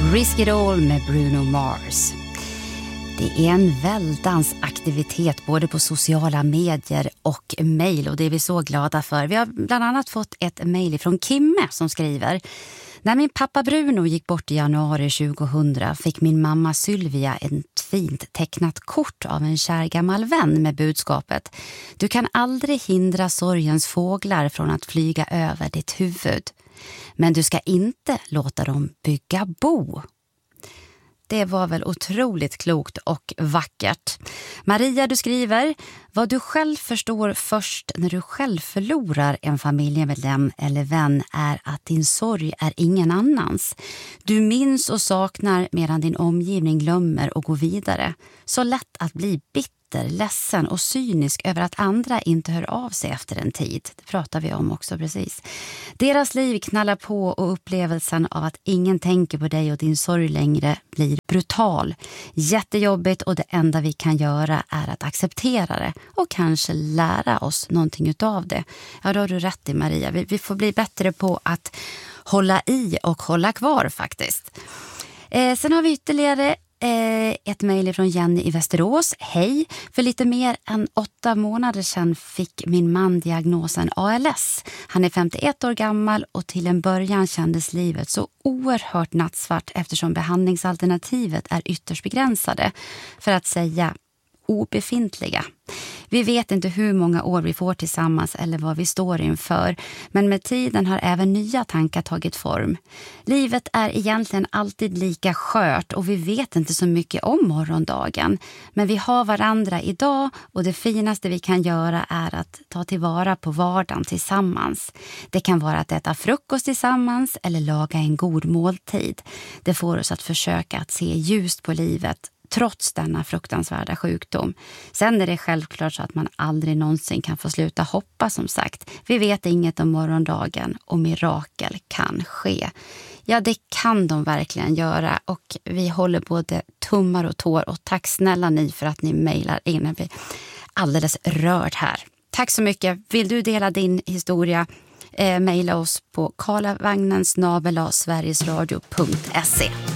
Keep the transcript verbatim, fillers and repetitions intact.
Risk It All med Bruno Mars. Det är en väldans aktivitet både på sociala medier och mejl, och det är vi så glada för. Vi har bland annat fått ett mejl från Kimme som skriver: när min pappa Bruno gick bort i januari tjugohundra fick min mamma Sylvia ett fint tecknat kort av en kär gammal vän med budskapet: du kan aldrig hindra sorgens fåglar från att flyga över ditt huvud. Men du ska inte låta dem bygga bo. Det var väl otroligt klokt och vackert. Maria, du skriver: vad du själv förstår först när du själv förlorar en familjemedlem eller vän är att din sorg är ingen annans. Du minns och saknar medan din omgivning glömmer och går vidare. Så lätt att bli bitter, ledsen och cynisk över att andra inte hör av sig efter en tid. Det pratar vi om också precis. Deras liv knallar på och upplevelsen av att ingen tänker på dig och din sorg längre blir brutal. Jättejobbigt, och det enda vi kan göra är att acceptera det och kanske lära oss någonting utav det. Ja, då har du rätt i, Maria. Vi, vi får bli bättre på att hålla i och hålla kvar faktiskt. Eh, sen har vi ytterligare ett mejl från Jenny i Västerås. Hej, för lite mer än åtta månader sedan fick min man diagnosen A L S. Han är femtioett år gammal och till en början kändes livet så oerhört nattsvart eftersom behandlingsalternativet är ytterst begränsade, för att säga obefintliga. Vi vet inte hur många år vi får tillsammans eller vad vi står inför, men med tiden har även nya tankar tagit form. Livet är egentligen alltid lika skört och vi vet inte så mycket om morgondagen. Men vi har varandra idag, och det finaste vi kan göra är att ta tillvara på vardagen tillsammans. Det kan vara att äta frukost tillsammans eller laga en god måltid. Det får oss att försöka att se ljust på livet trots denna fruktansvärda sjukdom. Sen är det självklart så att man aldrig någonsin kan få sluta hoppas, som sagt. Vi vet inget om morgondagen och mirakel kan ske. Ja, det kan de verkligen göra, och vi håller både tummar och tår, och tack snälla ni för att ni mejlar in. Vi är alldeles rörd här. Tack så mycket. Vill du dela din historia? Eh, mejla oss på karlavagnen snabel-a sverigesradio punkt se.